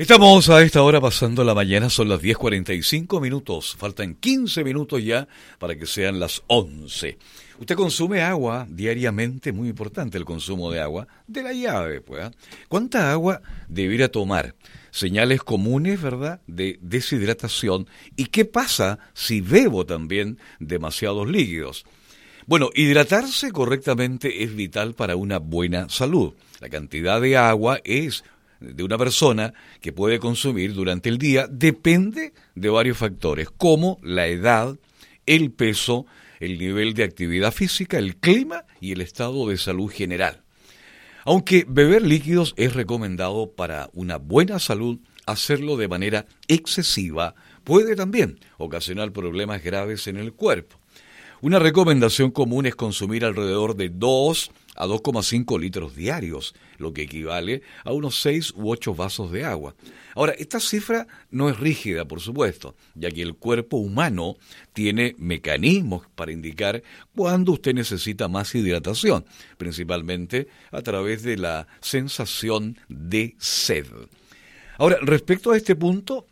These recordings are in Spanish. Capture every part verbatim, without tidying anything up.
Estamos a esta hora pasando la mañana, son las diez cuarenta y cinco minutos, faltan quince minutos ya para que sean las once. Usted consume agua diariamente, muy importante el consumo de agua, de la llave, pues. ¿eh? ¿Cuánta agua debería tomar? Señales comunes, ¿verdad?, de deshidratación. ¿Y qué pasa si bebo también demasiados líquidos? Bueno, hidratarse correctamente es vital para una buena salud. La cantidad de agua es de una persona que puede consumir durante el día depende de varios factores, como la edad, el peso, el nivel de actividad física, el clima y el estado de salud general. Aunque beber líquidos es recomendado para una buena salud, hacerlo de manera excesiva puede también ocasionar problemas graves en el cuerpo. Una recomendación común es consumir alrededor de dos a dos coma cinco litros diarios, lo que equivale a unos seis u ocho vasos de agua. Ahora, esta cifra no es rígida, por supuesto, ya que el cuerpo humano tiene mecanismos para indicar cuándo usted necesita más hidratación, principalmente a través de la sensación de sed. Ahora, respecto a este punto,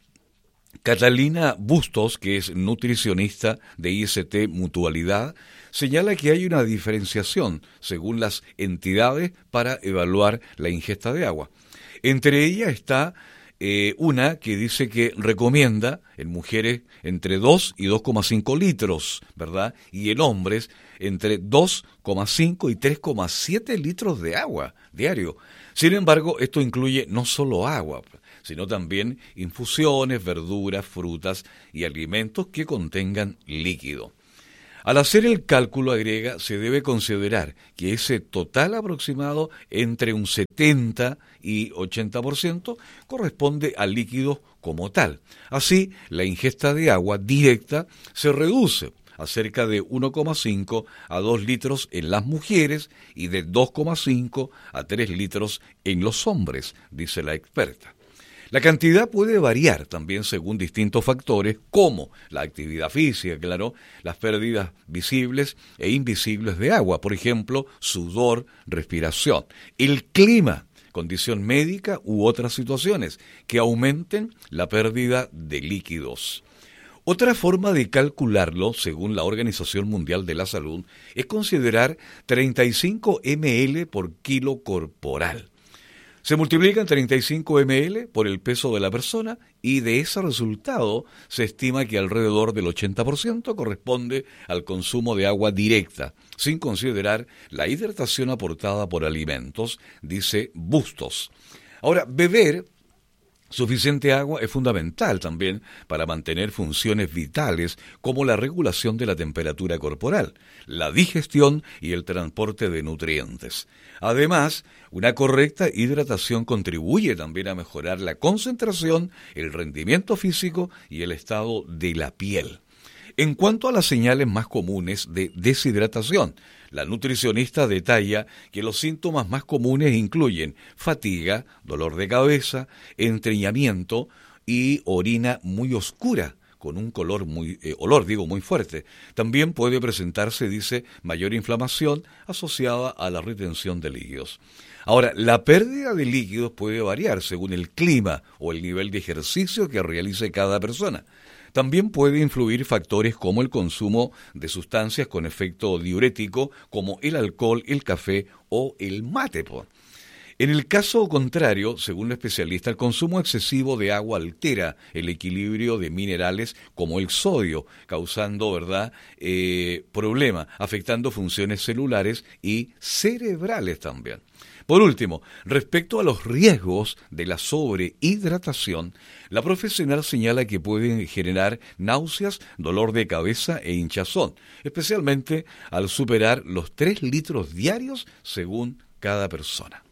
Catalina Bustos, que es nutricionista de I S T Mutualidad, señala que hay una diferenciación según las entidades para evaluar la ingesta de agua. Entre ellas está eh, una que dice que recomienda en mujeres entre dos y dos coma cinco litros, ¿verdad? Y en hombres entre dos coma cinco y tres coma siete litros de agua diario. Sin embargo, esto incluye no solo agua, sino también infusiones, verduras, frutas y alimentos que contengan líquido. Al hacer el cálculo, agrega, se debe considerar que ese total aproximado entre un setenta y ochenta por ciento corresponde al líquido como tal. Así, la ingesta de agua directa se reduce a cerca de uno coma cinco a dos litros en las mujeres y de dos coma cinco a tres litros en los hombres, dice la experta. La cantidad puede variar también según distintos factores como la actividad física, claro, las pérdidas visibles e invisibles de agua, por ejemplo, sudor, respiración, el clima, condición médica u otras situaciones que aumenten la pérdida de líquidos. Otra forma de calcularlo, según la Organización Mundial de la Salud, es considerar treinta y cinco mililitros por kilo corporal. Se multiplican treinta y cinco mililitros por el peso de la persona y de ese resultado se estima que alrededor del ochenta por ciento corresponde al consumo de agua directa, sin considerar la hidratación aportada por alimentos, dice Bustos. Ahora, beber suficiente agua es fundamental también para mantener funciones vitales como la regulación de la temperatura corporal, la digestión y el transporte de nutrientes. Además, una correcta hidratación contribuye también a mejorar la concentración, el rendimiento físico y el estado de la piel. En cuanto a las señales más comunes de deshidratación, la nutricionista detalla que los síntomas más comunes incluyen fatiga, dolor de cabeza, estreñimiento y orina muy oscura, con un color muy, eh, olor digo, muy fuerte. También puede presentarse, dice, mayor inflamación asociada a la retención de líquidos. Ahora, la pérdida de líquidos puede variar según el clima o el nivel de ejercicio que realice cada persona. También puede influir factores como el consumo de sustancias con efecto diurético, como el alcohol, el café o el mate. En el caso contrario, según la especialista, el consumo excesivo de agua altera el equilibrio de minerales como el sodio, causando, ¿verdad?, eh, problema, afectando funciones celulares y cerebrales también. Por último, respecto a los riesgos de la sobrehidratación, la profesional señala que pueden generar náuseas, dolor de cabeza e hinchazón, especialmente al superar los tres litros diarios según cada persona.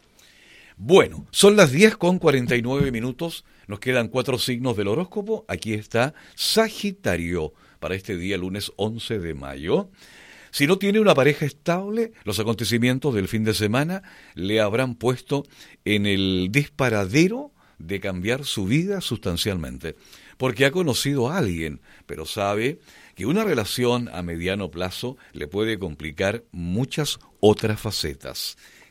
Bueno, son las diez con cuarenta y nueve minutos, nos quedan cuatro signos del horóscopo. Aquí está Sagitario para este día lunes once de mayo. Si no tiene una pareja estable, los acontecimientos del fin de semana le habrán puesto en el disparadero de cambiar su vida sustancialmente, porque ha conocido a alguien, pero sabe que una relación a mediano plazo le puede complicar muchas otras facetas.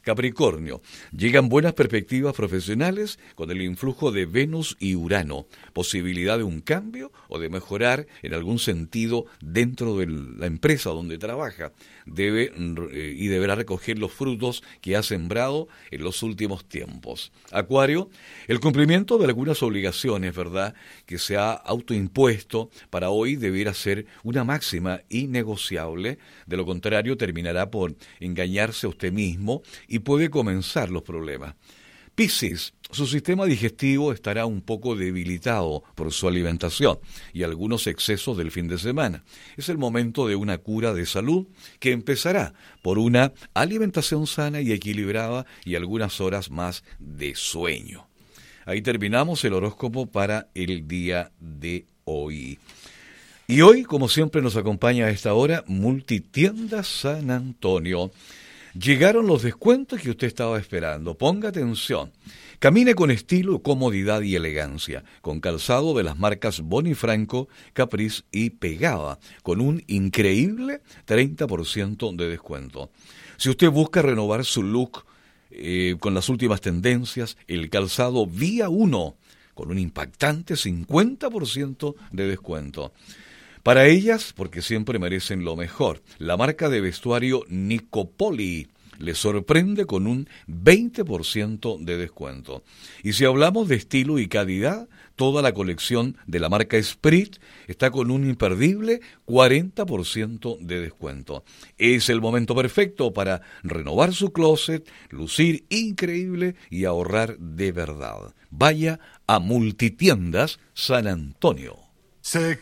Capricornio, llegan buenas perspectivas profesionales con el influjo de Venus y Urano, posibilidad de un cambio o de mejorar en algún sentido dentro de la empresa donde trabaja. Debe eh, y deberá recoger los frutos que ha sembrado en los últimos tiempos. Acuario, el cumplimiento de algunas obligaciones, ¿verdad?, que se ha autoimpuesto para hoy debiera ser una máxima innegociable. De lo contrario, terminará por engañarse a usted mismo y puede comenzar los problemas. Piscis, su sistema digestivo estará un poco debilitado por su alimentación y algunos excesos del fin de semana. Es el momento de una cura de salud que empezará por una alimentación sana y equilibrada y algunas horas más de sueño. Ahí terminamos el horóscopo para el día de hoy. Y hoy, como siempre, nos acompaña a esta hora Multitiendas San Antonio. Llegaron los descuentos que usted estaba esperando. Ponga atención. Camine con estilo, comodidad y elegancia, con calzado de las marcas Bonifranco, Caprice y Pegada, con un increíble treinta por ciento de descuento. Si usted busca renovar su look eh, con las últimas tendencias, el calzado Vía uno, con un impactante cincuenta por ciento de descuento. Para ellas, porque siempre merecen lo mejor, la marca de vestuario Nicopoli les sorprende con un veinte por ciento de descuento. Y si hablamos de estilo y calidad, toda la colección de la marca Esprit está con un imperdible cuarenta por ciento de descuento. Es el momento perfecto para renovar su closet, lucir increíble y ahorrar de verdad. Vaya a Multitiendas San Antonio. Se